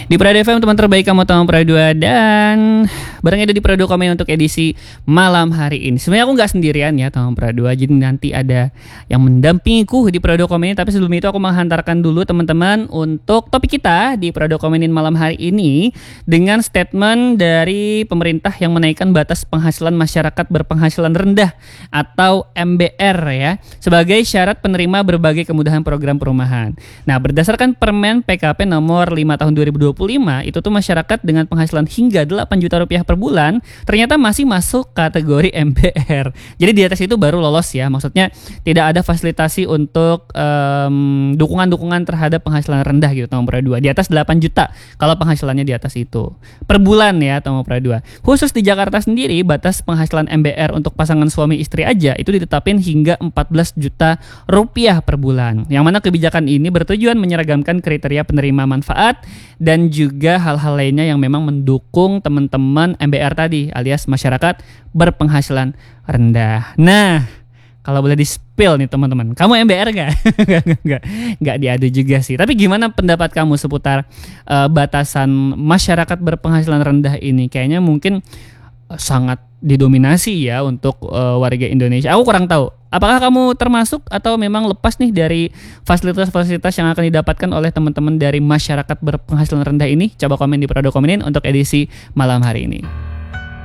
Di Prado FM teman terbaik kamu teman Prado 2 dan bareng Edo di Prado Komen untuk edisi malam hari ini. Sebenarnya aku nggak sendirian ya teman Prado 2, jadi nanti ada yang mendampingiku di Prado Komen. Tapi sebelum itu aku menghantarkan dulu teman-teman untuk topik kita di Prado Komenin malam hari ini dengan statement dari pemerintah yang menaikkan batas penghasilan masyarakat berpenghasilan rendah atau MBR ya sebagai syarat penerima berbagai kemudahan program perumahan. Nah, berdasarkan Permen PKP nomor 5 tahun 2025 itu tuh masyarakat dengan penghasilan hingga 8 juta rupiah per bulan ternyata masih masuk kategori MBR. Jadi di atas itu baru lolos ya. Maksudnya tidak ada fasilitasi untuk dukungan-dukungan terhadap penghasilan rendah gitu nomor 2. Di atas 8 juta kalau penghasilannya di atas itu. Per bulan ya nomor 2. Khusus di Jakarta sendiri batas penghasilan MBR untuk pasangan suami istri aja itu ditetapin hingga 14 juta rupiah per bulan. Yang mana kebijakan ini bertujuan menyeragamkan kriteria penerima manfaat dan juga hal-hal lainnya yang memang mendukung teman-teman MBR tadi alias masyarakat berpenghasilan rendah. Nah, kalau boleh di-spill nih teman-teman, kamu MBR gak? Gak diadu juga sih. Tapi gimana pendapat kamu seputar batasan masyarakat berpenghasilan rendah ini? Kayaknya mungkin sangat didominasi ya untuk warga Indonesia. Aku kurang tahu. Apakah kamu termasuk atau memang lepas nih dari fasilitas-fasilitas yang akan didapatkan oleh teman-teman dari masyarakat berpenghasilan rendah ini? Coba komen di Prado Komenin untuk edisi malam hari ini.